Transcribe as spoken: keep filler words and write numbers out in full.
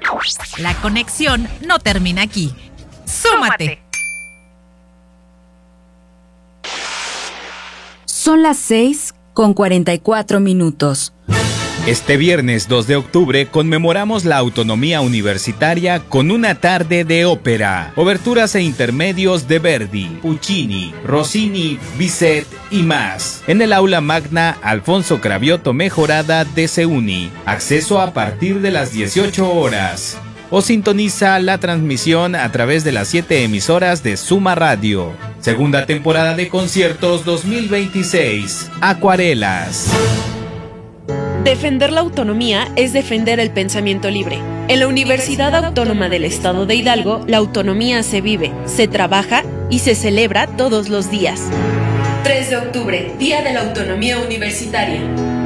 La conexión no termina aquí. ¡Súmate! Son las seis con cuarenta y cuatro minutos. Este viernes dos de octubre conmemoramos la autonomía universitaria con una tarde de ópera, oberturas e intermedios de Verdi, Puccini, Rossini, Bizet y más. En el aula magna Alfonso Cravioto Mejorada de CEUNI. Acceso a partir de las dieciocho horas. O sintoniza la transmisión a través de las siete emisoras de Suma Radio. Segunda temporada de conciertos dos mil veintiséis. Acuarelas. Defender la autonomía es defender el pensamiento libre. En la Universidad Autónoma del Estado de Hidalgo, la autonomía se vive, se trabaja y se celebra todos los días. tres de octubre, Día de la Autonomía Universitaria.